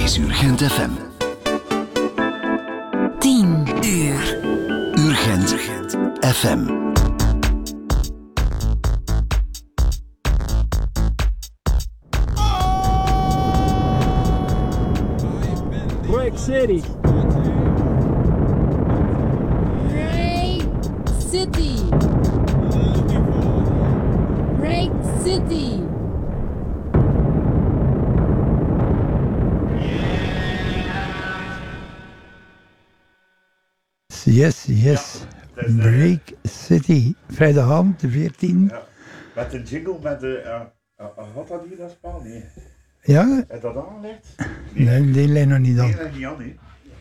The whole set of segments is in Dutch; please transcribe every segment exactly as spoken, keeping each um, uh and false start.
is Urgent F M. tien uur. Urgent F M. Break City. Break City. Break City. Yes, yes. Break City. Vrijdagavond, de veertien. Ja. Met een jingle met de... Uh, uh, had dat hier dat spel? Nee. Ja? Heb dat aangelegd? Nee, die lijn nog niet aan. Nee, dat niet aan, nee.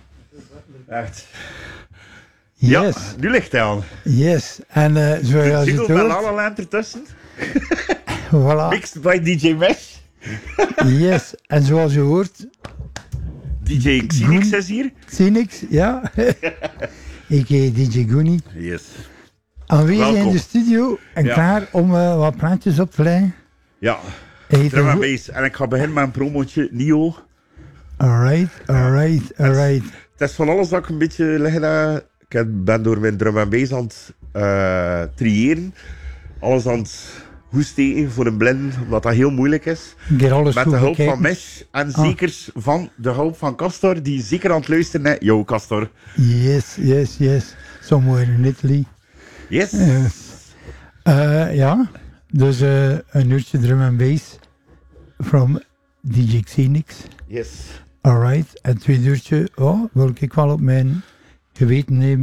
Echt. Yes, Ja, nu ligt hij aan. yes. En uh, zoals je Een jingle het met La hoort, La Land ertussen. voilà. Mixed by D J Mesh. Yes, en zoals je hoort, D J Xenix is hier. Xenix, ja. Ik heet D J Goonie. Yes. Aanwezig in Welkom. de studio en Ja. klaar om uh, wat praatjes op te leggen. Ja, Heet drum een and goed- bass. En ik ga beginnen met een promotje, Nio. Alright, alright, alright. Het is van alles dat ik een beetje liggen heb. Ik heb- ben door mijn drum and bass aan het uh, triëren. Alles aan het hoesteken voor een blind, omdat dat heel moeilijk is. Ik heb alles Met goed de hulp gekeken. van Mesh en Ah. zeker van de hulp van Castor, die zeker aan het luisteren is. Yo, Castor. Yes, yes, yes. Somewhere in Italy. Yes. Uh, uh, ja, dus uh, een uurtje drum and bass from D J Xenix. Yes. Alright, en twee uurtje, oh, wil ik wel op mijn geweten nemen.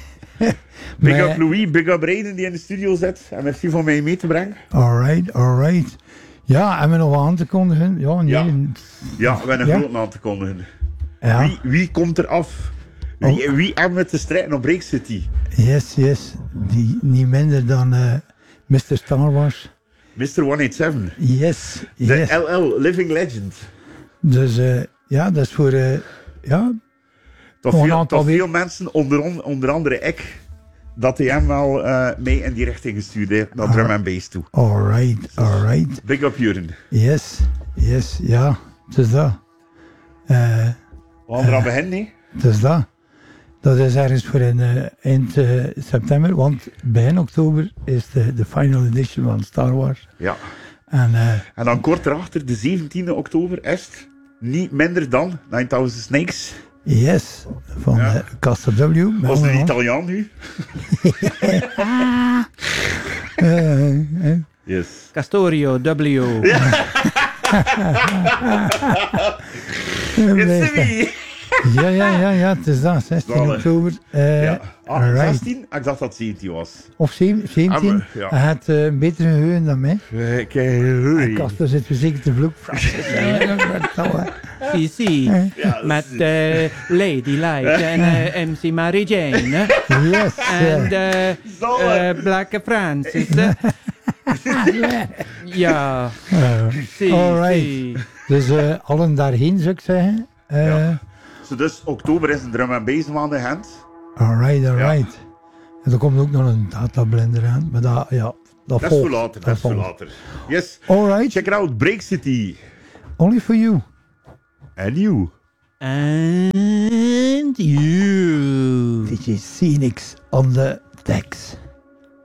Big Maar- up Louis, big up Reiden die in de studio zit. En merci voor mij mee te brengen. Alright, alright. Ja, hebben we nog wat aan te kondigen? Ja, nee. Ja. Ja. Ja, we hebben een Ja? grote aan te kondigen. ja. Wie, wie komt er af? Wie, Oh. wie hebben we te strijden op Break City? Yes, yes. Die, niet minder dan uh, mister Star Wars. mister honderdzeventig. Yes, De yes. L L, Living Legend. Dus uh, ja, dat is voor, uh, ja, Toch Gewoon een veel, aantal toch weken. veel mensen, onder, on- onder andere ik, dat die hem wel uh, mee in die richting gestuurd heeft, naar drum and bass toe. alright, alright. Big up Juren. Yes, yes, ja, het is dat. Uh, We gaan eraan beginnen, nee? het is dat. Dat is ergens voor in, uh, eind uh, september, want begin oktober is de, de final edition van Star Wars. Ja. En uh, En dan kort erachter, de zeventiende oktober, is het niet minder dan nine-thousand Snakes. yes, van Ja. uh, Castor W. met Was de allemaal- Italiaan nu? Eh, eh, Yes. Castorio W. It's me! Ja, ja, ja, ja, het is dat, zestien Zalig. oktober. Uh, Ja. Ah, alright. zestien? Ik dacht dat het zeventien was. Of zeven- zeventien. Ah, maar, ja. Hij had uh, een betere geheugen dan mij. Kijk, En Castor zit verzekerd te vloek. C C. Met uh, Lady Light en uh, M C Mary Jane. Yes. En eh, uh, uh, Black Francis. Ja. uh, C Alright. dus uh, allen daarheen zou ik zeggen. Uh, Ja. So, dus oktober is een drum and bass maand in Gent. Alright, alright. En er komt ook nog een datablender aan. Maar dat, ja, dat, Dat is volgt. voor later, dat is voor volgt. later. Yes. Alright, Check it out, Break City. only for you. And you. And you. D J Xenix on the decks.